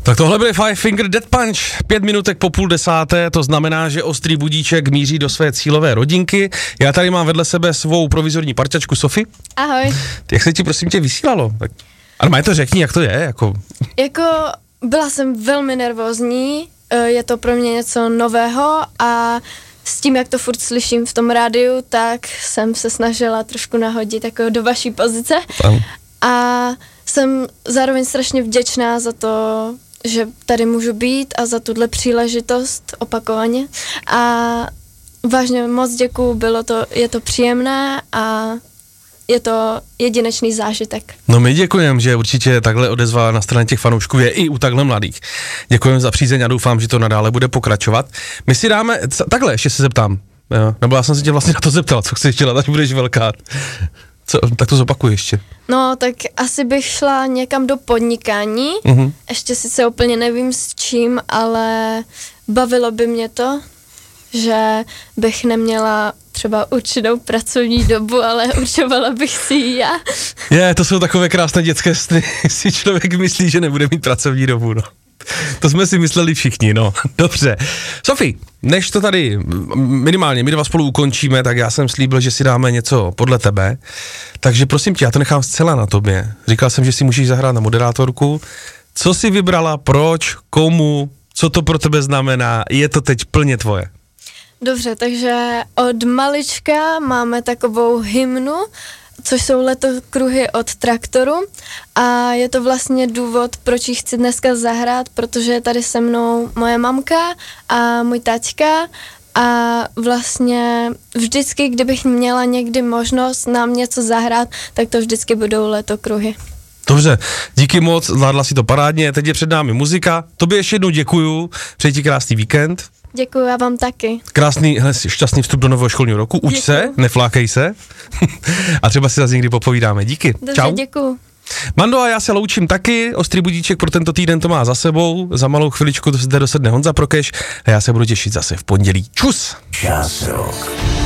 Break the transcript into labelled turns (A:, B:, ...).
A: Tak tohle byl Five Finger Death Punch, 5 minutek po 9:30, to znamená, že ostrý budíček míří do své cílové rodinky. Já tady mám vedle sebe svou provizorní parťačku Sofii.
B: Ahoj.
A: Jak se ti prosím tě vysílalo? Tak, ale Maja, to řekni, jak to je, jako
B: Byla jsem velmi nervózní, je to pro mě něco nového a s tím, jak to furt slyším v tom rádiu, tak jsem se snažila trošku nahodit jako do vaší pozice. A jsem zároveň strašně vděčná za to, že tady můžu být a za tuhle příležitost opakovaně. A vážně moc děkuju, je to příjemné a je to jedinečný zážitek.
A: No my děkujeme, že určitě takhle odezva na straně těch fanoušků je i u takhle mladých. Děkujeme za přízeň a doufám, že to nadále bude pokračovat. My si dáme, takhle ještě se zeptám, jo? Nebo já jsem se tě vlastně na to zeptal, co chceš dělat, až budeš velká. Tak to zopakuj ještě.
B: No, tak asi bych šla někam do podnikání, ještě sice úplně nevím s čím, ale bavilo by mě to, že bych neměla třeba určitou pracovní dobu, ale určovala bych si ji já.
A: To jsou takové krásné dětské sny, si člověk myslí, že nebude mít pracovní dobu, no. To jsme si mysleli všichni, no. Dobře. Sofie, než to tady minimálně my dva spolu ukončíme, tak já jsem slíbil, že si dáme něco podle tebe. Takže prosím tě, já to nechám zcela na tobě. Říkal jsem, že si můžeš zahrát na moderátorku. Co jsi vybrala, proč, komu, co to pro tebe znamená, je to teď plně tvoje.
B: Dobře, takže od malička máme takovou hymnu, což jsou letokruhy od Traktoru a je to vlastně důvod, proč ji chci dneska zahrát, protože je tady se mnou moje mamka a můj taťka a vlastně vždycky, kdybych měla někdy možnost nám něco zahrát, tak to vždycky budou letokruhy.
A: Dobře, díky moc, zvládla si to parádně, teď je před námi muzika, tobě ještě jednou děkuju, přeji ti krásný víkend.
B: Děkuju, já vám taky.
A: Krásný, šťastný vstup do nového školního roku, uč se, neflákej se a třeba si zase někdy popovídáme, díky.
B: Dobře,
A: čau.
B: děkuju.
A: Mando a já se loučím taky, ostrý budíček pro tento týden to má za sebou, za malou chviličku zde dosedne Honza Prokeš a já se budu těšit zase v pondělí. Čus!
C: Čas rock.